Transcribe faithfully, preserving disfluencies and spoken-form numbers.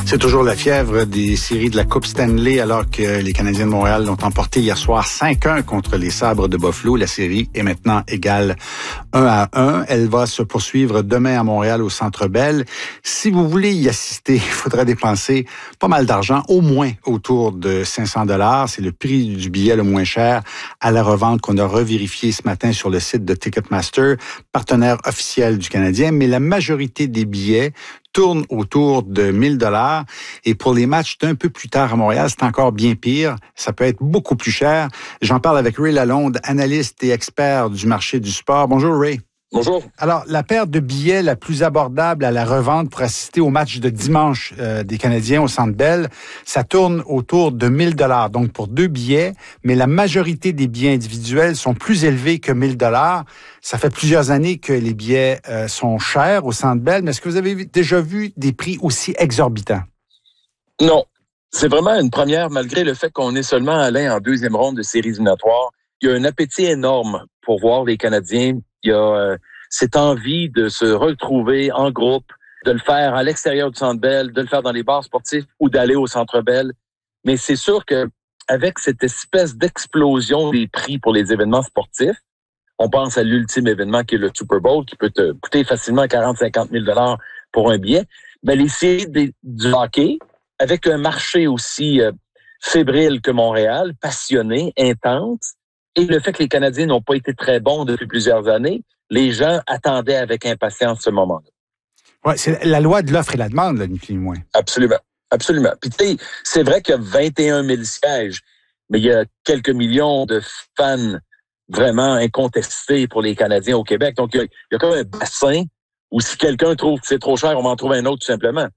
C'est toujours la fièvre des séries de la Coupe Stanley alors que les Canadiens de Montréal l'ont emporté hier soir cinq un contre les Sabres de Buffalo. La série est maintenant égale un à un. Elle va se poursuivre demain à Montréal au Centre Bell. Si vous voulez y assister, il faudra dépenser pas mal d'argent, au moins autour de cinq cents dollars. C'est le prix du billet le moins cher à la revente qu'on a revérifié ce matin sur le site de Ticketmaster, partenaire officiel du Canadien. Mais la majorité des billets tourne autour de mille dollars. Et pour les matchs d'un peu plus tard à Montréal, c'est encore bien pire. Ça peut être beaucoup plus cher. J'en parle avec Ray Lalonde, analyste et expert du marché du sport. Bonjour, Ray. Bonjour. Alors, la paire de billets la plus abordable à la revente pour assister au match de dimanche euh, des Canadiens au Centre Bell, ça tourne autour de mille dollars. Donc, pour deux billets, mais la majorité des billets individuels sont plus élevés que mille dollars. Ça fait plusieurs années que les billets euh, sont chers au Centre Bell, mais est-ce que vous avez déjà vu des prix aussi exorbitants? Non. C'est vraiment une première, malgré le fait qu'on est seulement allé en deuxième ronde de séries éliminatoires. Il y a un appétit énorme pour voir les Canadiens. Il y a euh, cette envie de se retrouver en groupe, de le faire à l'extérieur du Centre Bell, de le faire dans les bars sportifs ou d'aller au Centre Bell. Mais c'est sûr que avec cette espèce d'explosion des prix pour les événements sportifs, on pense à l'ultime événement qui est le Super Bowl, qui peut te coûter facilement quarante à cinquante mille dollars pour un billet. Mais les séries des, du hockey, avec un marché aussi euh, fébrile que Montréal, passionné, intense, et le fait que les Canadiens n'ont pas été très bons depuis plusieurs années, les gens attendaient avec impatience ce moment-là. Oui, c'est la loi de l'offre et la demande, là, ni plus ni moins. Absolument, absolument. Puis tu sais, c'est vrai qu'il y a vingt et un mille sièges, mais il y a quelques millions de fans vraiment incontestés pour les Canadiens au Québec. Donc, il y a, il y a comme un bassin où si quelqu'un trouve que c'est trop cher, on va en trouver un autre tout simplement.